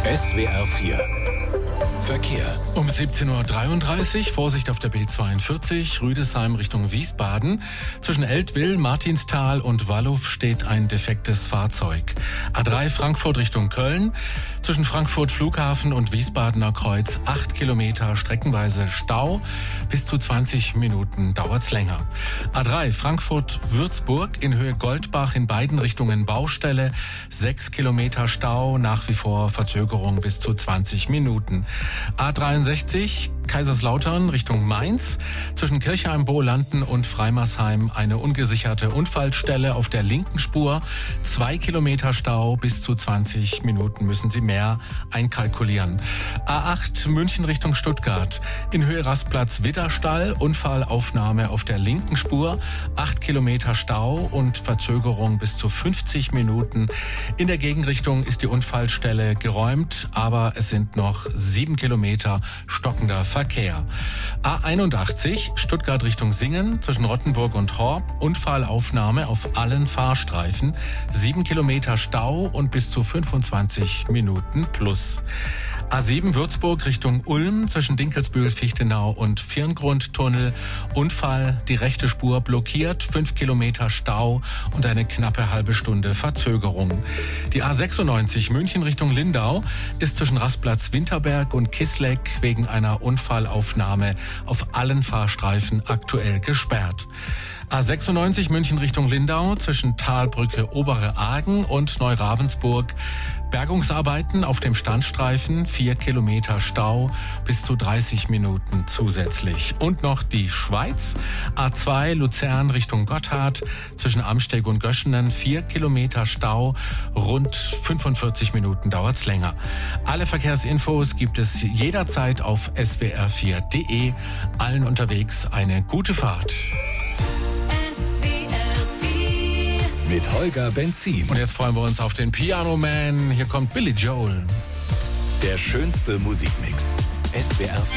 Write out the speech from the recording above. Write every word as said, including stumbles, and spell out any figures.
S W R vier Verkehr. Um siebzehn Uhr dreiunddreißig, Vorsicht auf der B zweiundvierzig, Rüdesheim Richtung Wiesbaden. Zwischen Eltville, Martinsthal und Walluw steht ein defektes Fahrzeug. A drei Frankfurt Richtung Köln. Zwischen Frankfurt Flughafen und Wiesbadener Kreuz acht Kilometer streckenweise Stau. Bis zu zwanzig Minuten dauert's länger. A drei Frankfurt Würzburg in Höhe Goldbach in beiden Richtungen Baustelle. sechs Kilometer Stau, nach wie vor Verzögerung bis zu zwanzig Minuten. A dreiundsechzig Kaiserslautern Richtung Mainz. Zwischen Kirchheim-Bohlanden und Freimersheim eine ungesicherte Unfallstelle auf der linken Spur. Zwei Kilometer Stau, bis zu zwanzig Minuten müssen Sie mehr einkalkulieren. A acht München Richtung Stuttgart. In Höhe Rastplatz Widderstall, Unfallaufnahme auf der linken Spur. Acht Kilometer Stau und Verzögerung bis zu fünfzig Minuten. In der Gegenrichtung ist die Unfallstelle geräumt, aber es sind noch sieben Kilometer stockender Verkehr. A einundachtzig Stuttgart Richtung Singen zwischen Rottenburg und Horb. Unfallaufnahme auf allen Fahrstreifen. Sieben Kilometer Stau und bis zu fünfundzwanzig Minuten plus. A sieben Würzburg Richtung Ulm zwischen Dinkelsbühl, Fichtenau und Firngrundtunnel. Unfall, die rechte Spur blockiert, fünf Kilometer Stau und eine knappe halbe Stunde Verzögerung. Die A sechsundneunzig München Richtung Lindau ist zwischen Rastplatz Winterberg und Kissleck wegen einer Unfallaufnahme auf allen Fahrstreifen aktuell gesperrt. A sechsundneunzig München Richtung Lindau zwischen Talbrücke Obere Argen und Neuravensburg. Bergungsarbeiten auf dem Standstreifen, vier Kilometer Stau, bis zu dreißig Minuten zusätzlich. Und noch die Schweiz. A zwei Luzern Richtung Gotthard zwischen Amsteg und Göschenen, vier Kilometer Stau, rund fünfundvierzig Minuten dauert's länger. Alle Verkehrsinfos gibt es jederzeit auf S W R vier Punkt de. Allen unterwegs eine gute Fahrt. Mit Holger Benzin. Und jetzt freuen wir uns auf den Piano Man. Hier kommt Billy Joel. Der schönste Musikmix. S W R